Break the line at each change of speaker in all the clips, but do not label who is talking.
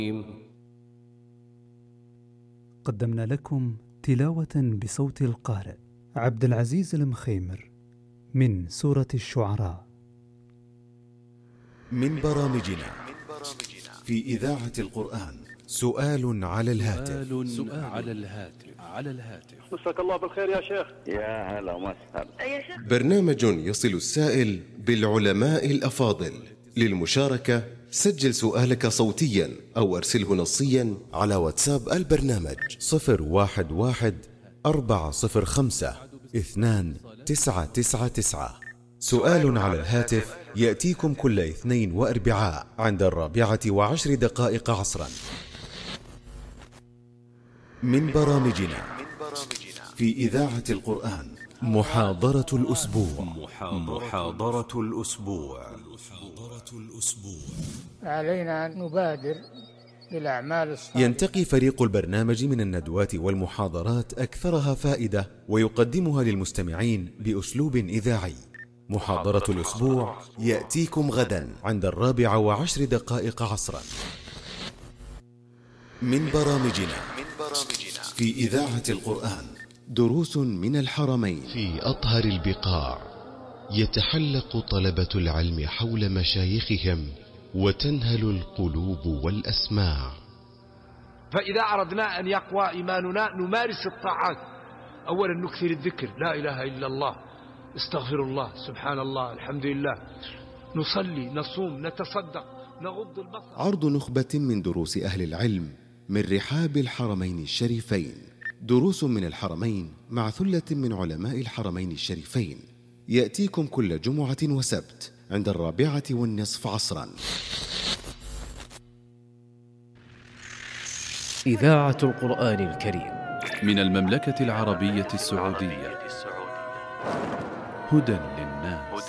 قدمنا لكم تلاوة بصوت القارئ عبد العزيز المخيمر من سورة الشعراء.
من برامجنا في إذاعة القرآن سؤال على الهاتف.
مساك الله بالخير يا شيخ.
يا هلا وسهلا.
برنامج يصل السائل بالعلماء الأفاضل. للمشاركة سجل سؤالك صوتيا أو أرسله نصيا على واتساب البرنامج 011-405-2999. سؤال على الهاتف يأتيكم كل اثنين وأربعاء عند 14:10 عصرا. من برامجنا في إذاعة القرآن محاضرة الأسبوع.
علينا أن نبادر بالأعمال الصالحة.
ينتقي فريق البرنامج من الندوات والمحاضرات أكثرها فائدة ويقدمها للمستمعين بأسلوب إذاعي. محاضرة الأسبوع يأتيكم غدا عند 14:10 عصرا. من برامجنا في إذاعة القرآن دروس من الحرمين.
في أطهر البقاع يتحلق طلبة العلم حول مشايخهم وتنهل القلوب والأسماع.
فإذا أردنا أن يقوى إيماننا نمارس الطاعات. أولا نكثر الذكر، لا إله إلا الله، استغفر الله، سبحان الله، الحمد لله، نصلي، نصوم، نتصدق، نغض البصر.
عرض نخبة من دروس أهل العلم من رحاب الحرمين الشريفين. دروس من الحرمين مع ثلة من علماء الحرمين الشريفين يأتيكم كل جمعة وسبت عند 4:15 عصرا.
إذاعة القرآن الكريم
من المملكة العربية السعودية. هدى للناس.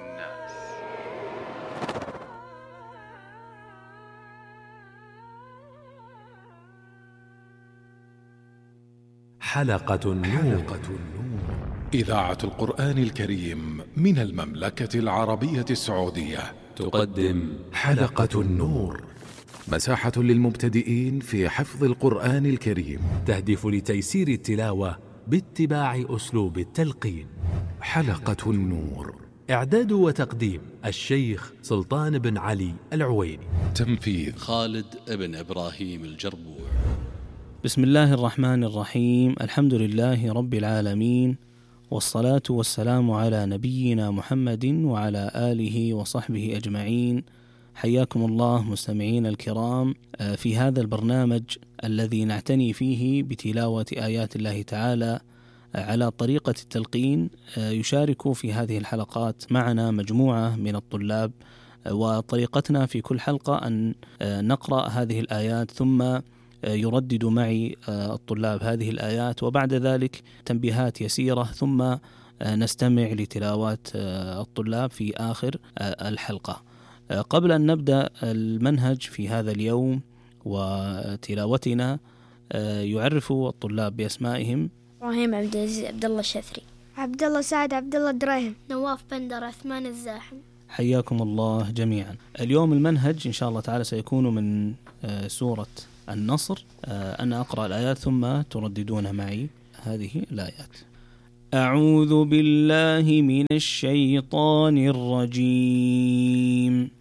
حلقة النور. إذاعة القرآن الكريم من المملكة العربية السعودية تقدم حلقة النور، مساحة للمبتدئين في حفظ القرآن الكريم، تهدف لتيسير التلاوة باتباع أسلوب التلقين. حلقة النور، إعداد وتقديم الشيخ سلطان بن علي العويني، تنفيذ
خالد بن إبراهيم الجربوع.
بسم الله الرحمن الرحيم. الحمد لله رب العالمين، والصلاة والسلام على نبينا محمد وعلى آله وصحبه أجمعين. حياكم الله مستمعين الكرام في هذا البرنامج الذي نعتني فيه بتلاوة آيات الله تعالى على طريقة التلقين. يشارك في هذه الحلقات معنا مجموعة من الطلاب، وطريقتنا في كل حلقة أن نقرأ هذه الآيات ثم يردد معي الطلاب هذه الآيات، وبعد ذلك تنبيهات يسيرة، ثم نستمع لتلاوات الطلاب في آخر الحلقة. قبل أن نبدأ المنهج في هذا اليوم وتلاوتنا يعرف الطلاب بأسمائهم.
إبراهيم عبد العزيز عبد الله الشثري،
عبد الله سعد عبد الله الدراهم،
نواف بندر عثمان الزاحم.
حياكم الله جميعا. اليوم المنهج إن شاء الله تعالى سيكون من سورة النصر. أنا أقرأ الآيات ثم ترددون معي هذه الآيات. أعوذ بالله من الشيطان الرجيم.